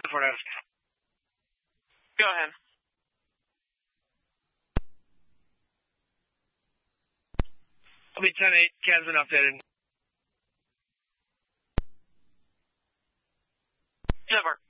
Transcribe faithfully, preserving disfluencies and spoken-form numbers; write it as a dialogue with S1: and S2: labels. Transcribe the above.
S1: for ask.
S2: Go ahead.
S1: I'll be ten eight. Can's been updated.
S2: Never.